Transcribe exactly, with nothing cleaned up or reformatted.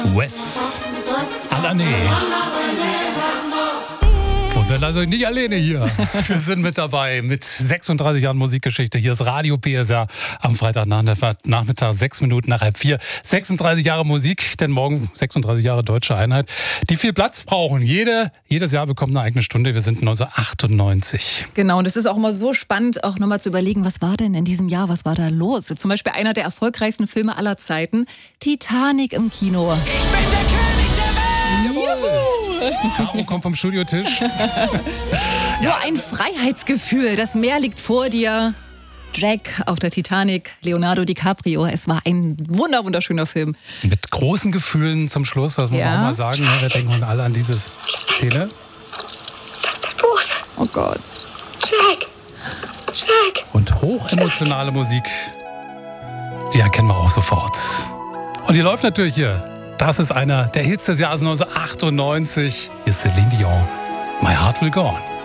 Wes Alané. Und wir lassen euch nicht alleine hier. Wir sind mit dabei mit sechsunddreißig Jahren Musikgeschichte. Hier ist Radio P S R am Freitagnachmittag, sechs Minuten nach halb vier. sechsunddreißig Jahre Musik, denn morgen sechsunddreißig Jahre Deutsche Einheit, die viel Platz brauchen. Jede, jedes Jahr bekommt eine eigene Stunde. Wir sind neunzehnhundertachtundneunzig. Genau, und es ist auch immer so spannend, auch nochmal zu überlegen, was war denn in diesem Jahr, was war da los? Zum Beispiel einer der erfolgreichsten Filme aller Zeiten, Titanic im Kino. Ich bin der König der Welt! Juhu! Caro kommt vom Studiotisch. So ein Freiheitsgefühl, das Meer liegt vor dir. Jack auf der Titanic, Leonardo DiCaprio. Es war ein wunder wunderschöner Film. Mit großen Gefühlen zum Schluss, das muss man Ja. auch mal sagen. Wir denken alle an diese Szene. Das ist der Boot. Oh Gott. Jack. Jack. Und hochemotionale Musik, die erkennen wir auch sofort. Und die läuft natürlich hier. Das ist einer der Hits des Jahres neunzehnhundertachtundneunzig. Hier ist Celine Dion. My Heart Will Go On.